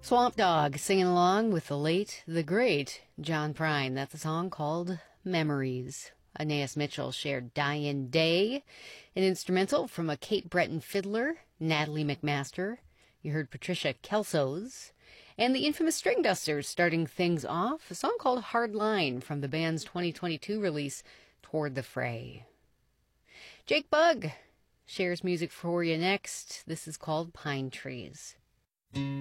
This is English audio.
Swamp Dogg singing along with the late, the great John Prine. That's a song called Memories. Aeneas Mitchell shared Dying Day, an instrumental from a Kate Breton fiddler, Natalie McMaster. You heard Patricia Kelso's. And the infamous String Dusters starting things off, a song called Hard Line from the band's 2022 release, Toward the Fray. Jake Bugg shares music for you next. This is called Pine Trees.